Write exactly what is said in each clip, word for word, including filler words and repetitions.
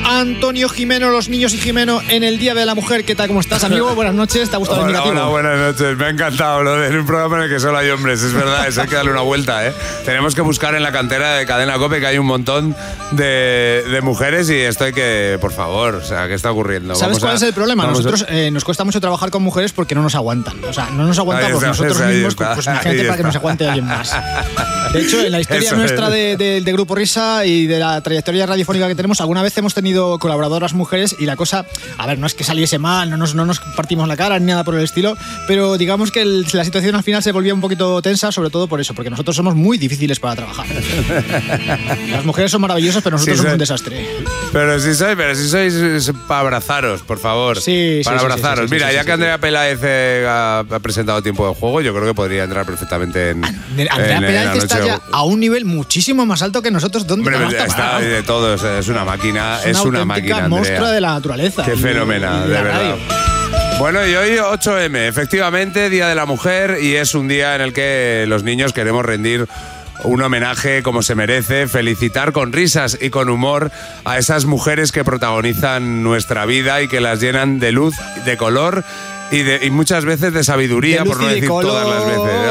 Antonio Jimeno, los niños y Jimeno en el Día de la Mujer. ¿Qué tal? ¿Cómo estás, amigo? Buenas noches. ¿Te ha gustado hola, el indicativo? Hola, buenas noches. Me ha encantado lo de en un programa en el que solo hay hombres. Es verdad, eso hay que darle una vuelta, ¿eh? Tenemos que buscar en la cantera de Cadena COPE que hay un montón de, de mujeres y esto hay que, por favor, o sea, ¿qué está ocurriendo? ¿Sabes Vamos cuál a, es el problema? Nosotros a... eh, nos cuesta mucho trabajar con mujeres porque no nos aguantan. O sea, no nos aguantan Ahí porque está, nosotros ahí mismos, está, pues imagínate para que nos aguante alguien más. De hecho, en la historia Eso nuestra es. de, de, de Grupo Risa y de la trayectoria radiofónica que tenemos, alguna vez hemos tenido colaboradoras mujeres y la cosa, a ver, no es que saliese mal, no nos, no nos partimos la cara ni nada por el estilo, pero digamos que el, la situación al final se volvía un poquito tensa, sobre todo por eso, porque nosotros somos muy difíciles para trabajar. Las mujeres son maravillosas, pero nosotros Sí, somos sí. un desastre. Pero si sois, pero si sois es para abrazaros, por favor. Sí, para sí, sí, abrazaros. sí, sí, Mira, sí, ya sí, que sí. Andrea Peláez eh, ha, ha presentado Tiempo de Juego, yo creo que podría entrar perfectamente en. Andrea en- en Peláez la está noche- ya a un nivel muchísimo más alto que nosotros. ¿Dónde Hombre, te vas a está parar? de todo, es- es una máquina, es una, auténtica máquina, Andrea. monstrua de la naturaleza. Qué y- fenómena, y de la verdad. radio. Bueno, y hoy ocho eme, efectivamente, Día de la Mujer, y es un día en el que los niños queremos rendir un homenaje como se merece, felicitar con risas y con humor a esas mujeres que protagonizan nuestra vida y que las llenan de luz, de color y, de, y muchas veces de sabiduría, De luz por no y de decir color. todas las veces.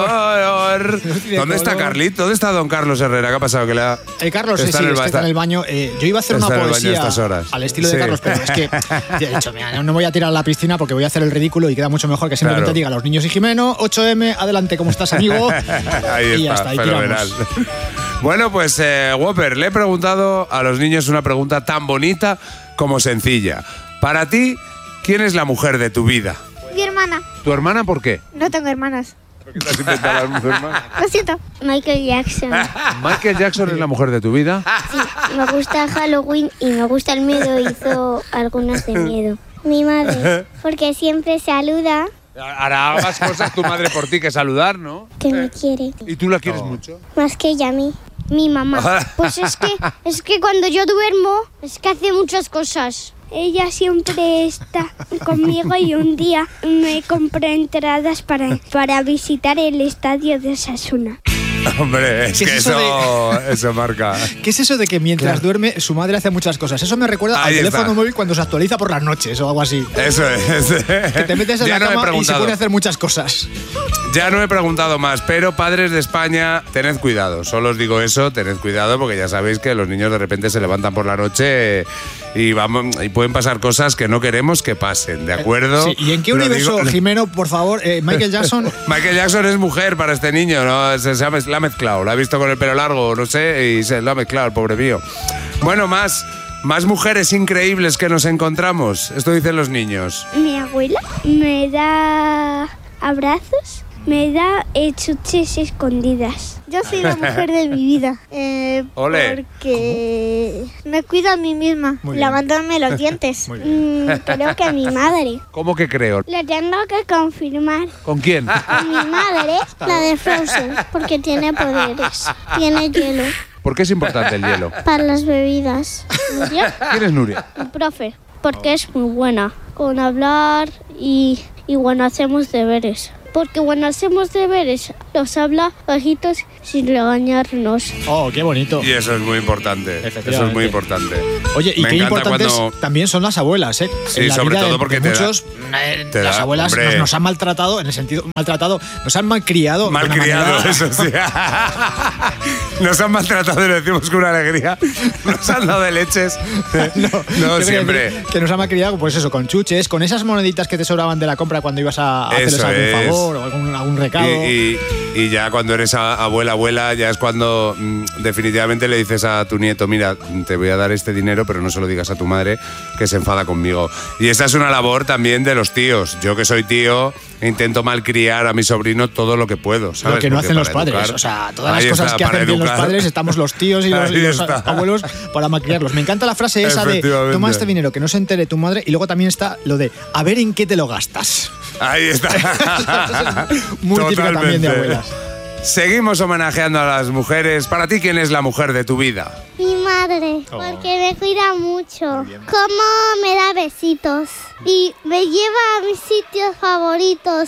Luz y de ¿Dónde está color. Carlito? ¿Dónde está don Carlos Herrera? ¿Qué ha pasado? Que le ha... Eh, Carlos, Está sí, en el es que ba- está en el baño. Eh, yo iba a hacer una está en el baño a poesía estas horas. al estilo de Sí. Carlos, pero es que ya he dicho, mira, no me voy a tirar a la piscina porque voy a hacer el ridículo y queda mucho mejor que simplemente Claro. diga los niños y Jimeno, ocho eme, adelante, ¿cómo estás, amigo? Ahí Y ya está, está, ahí fenomenal. tiramos. Bueno, pues eh, Whopper, le he preguntado a los niños una pregunta tan bonita como sencilla. Para ti, ¿quién es la mujer de tu vida? Mi hermana. ¿Tu hermana por qué? No tengo hermanas. ¿Por qué te has inventado a tu hermana? Lo siento. Michael Jackson. Michael Jackson es la mujer de tu vida. Sí, me gusta Halloween y me gusta el miedo. Hizo algunas de miedo. Mi madre, porque siempre saluda, Hará más cosas tu madre por ti que saludar, ¿no? que me quiere. ¿Y tú la quieres mucho? Más que ella a mí. Mi mamá. Pues es que, es que cuando yo duermo, es que hace muchas cosas. Ella siempre está conmigo y un día me compró entradas para, para visitar el estadio de Osasuna. Hombre, es ¿Qué que es eso eso, eso marca. ¿Qué es eso de que mientras Claro. duerme su madre hace muchas cosas? Eso me recuerda Ahí al está. teléfono móvil cuando se actualiza por las noches o algo así. Eso es. Que te metes en Ya la no he cama y se preguntado. pone a hacer muchas cosas. Ya no he preguntado más, pero padres de España, tened cuidado. Solo os digo eso, tened cuidado, porque ya sabéis que los niños de repente se levantan por la noche y, vamos, y pueden pasar cosas que no queremos que pasen, ¿de acuerdo? Sí, ¿y en qué Lo universo, digo- Jimeno, por favor, eh, Michael Jackson? Michael Jackson es mujer para este niño, ¿no? Se, se ha mez- la ha mezclado, la ha visto con el pelo largo, no sé, y se lo ha mezclado, el pobre mío. Bueno, más, más mujeres increíbles que nos encontramos. Esto dicen los niños. Mi abuela me da abrazos, me da eh, chuches escondidas. Yo soy la mujer de mi vida. Eh, Ole. porque me cuido a mí misma, Muy bien. lavándome los dientes. Muy bien. Mm, creo que mi madre. ¿Cómo que creo? Lo tengo que confirmar. ¿Con quién? Con mi madre, la de Frozen, porque tiene poderes. Tiene hielo ¿Por qué es importante el hielo? para las bebidas. ¿Nuria? ¿Quién es Nuria? Mi profe, porque es muy buena con hablar y, y bueno, hacemos deberes. Porque bueno, hacemos deberes, los habla bajitos sin regañarnos. Oh, qué bonito. Y eso es muy importante. Eso es Efectivamente. muy importante. Oye, y Me qué encanta importantes cuando- también son las abuelas, ¿eh? Sí, En la sobre vida todo de- porque de te da- muchos, eh, te las da- abuelas hombre. nos, nos han maltratado, en el sentido, maltratado, nos han malcriado. de una Malcriado, manera- eso sí. Nos han maltratado y lo decimos con una alegría. Nos han dado de leches. No, Yo quería siempre. decir Que nos han malcriado, pues eso, con chuches, con esas moneditas que te sobraban de la compra cuando ibas a hacerles Eso algún es. favor o algún, algún recado. Y, y- y ya cuando eres a- abuela, abuela, ya es cuando mm, definitivamente le dices a tu nieto, mira, te voy a dar este dinero, pero no se lo digas a tu madre, que se enfada conmigo. Y esa es una labor también de los tíos. Yo que soy tío, intento malcriar a mi sobrino todo lo que puedo, ¿sabes? Lo que no Porque hacen los para padres. educar- O sea, todas Ahí las cosas está, que para hacen bien los educar. padres, estamos los tíos y los, Ahí y los está. abuelos para malcriarlos. Me encanta la frase esa de Efectivamente. toma este dinero que no se entere tu madre, y luego también está lo de a ver en qué te lo gastas. Ahí está. Muy típica también de Totalmente. abuelas. Seguimos homenajeando a las mujeres. Para ti, ¿quién es la mujer de tu vida? Mi madre, Oh. porque me cuida mucho. Cómo me da besitos y me lleva a mis sitios favoritos.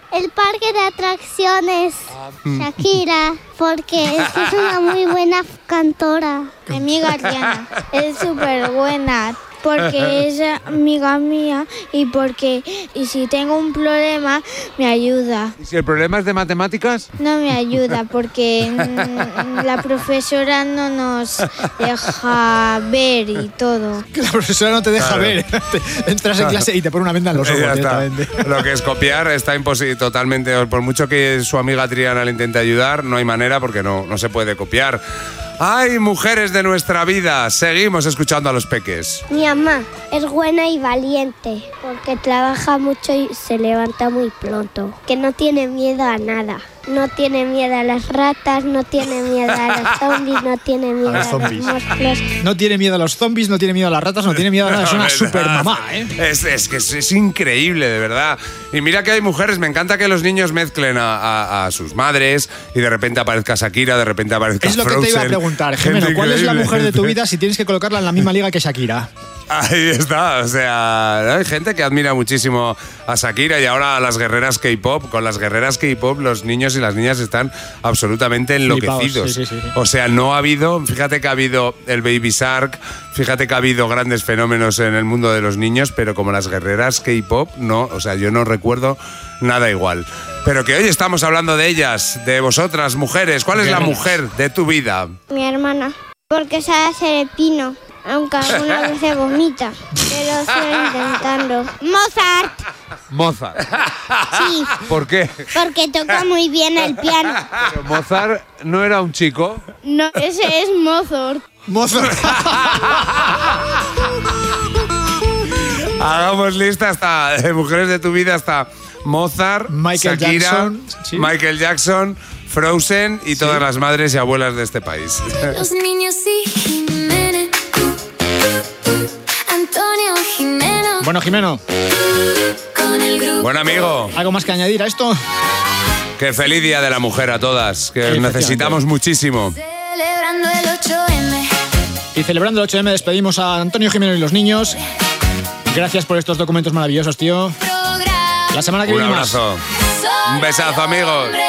El parque de atracciones, Shakira, porque es que es una muy buena cantora. Mi amiga Ariana es súper buena porque es amiga mía y porque y si tengo un problema me ayuda. ¿Y si el problema es de matemáticas? No me ayuda porque mm, la profesora no nos deja ver y todo. Que la profesora no te deja Claro. ver. Entras en clase y te pone una venda en los ojos Ya está. directamente. Lo que es copiar está imposible totalmente. Por mucho que su amiga Triana le intente ayudar, no hay manera porque no, no se puede copiar. ¡Ay, mujeres de nuestra vida! Seguimos escuchando a los peques. Mi mamá es buena y valiente porque trabaja mucho y se levanta muy pronto. Que no tiene miedo a nada. No tiene miedo a las ratas, no tiene miedo a los zombies, no tiene miedo a los los, zombies. monstruos. No tiene miedo a los zombies, no tiene miedo a las ratas, no tiene miedo a nada. Es una ¿Verdad? super mamá, ¿eh? Es, es que es, es increíble, de verdad. Y mira que hay mujeres, me encanta que los niños mezclen a, a- a sus madres y de repente aparezca Shakira, de repente aparezca Es lo que te iba a Frozen. preguntar, Gente Jimeno. ¿Cuál es la increíble. mujer de tu vida si tienes que colocarla en la misma liga que Shakira? Ahí está, o sea, hay gente que admira muchísimo a Shakira y ahora a las guerreras K-pop. Con las guerreras K-pop los niños y las niñas están absolutamente enloquecidos. Sí, sí, sí, sí. O sea, no ha habido, fíjate que ha habido el Baby Shark, fíjate que ha habido grandes fenómenos en el mundo de los niños, pero como las guerreras K-pop, no, o sea, yo no recuerdo nada igual. Pero que hoy estamos hablando de ellas, de vosotras, mujeres. ¿Cuál es la Guerreras. mujer de tu vida? Mi hermana, porque sabe hacer el pino, aunque alguna vez se vomita, pero estoy intentando. Mozart, Mozart. sí, ¿Por qué? porque toca muy bien el piano. Pero Mozart no era un chico. No, ese es Mozart. Mozo. Hagamos lista hasta de mujeres de tu vida hasta Mozart, Michael Shakira, Jackson, sí. Michael Jackson, Frozen y todas las madres y abuelas de este país. Los niños y Jiménez. Antonio Jimeno. Bueno, Jimeno, Con el grupo. Buen amigo, ¿algo más que añadir a esto? que feliz día de la mujer a todas, que os Efectivamente. necesitamos muchísimo. Celebrando el ocho eme. Y celebrando el ocho eme despedimos a Antonio Jimeno y los niños. Gracias por estos documentos maravillosos, tío. Programa. La semana que Un viene más. abrazo. Un besazo, amigos.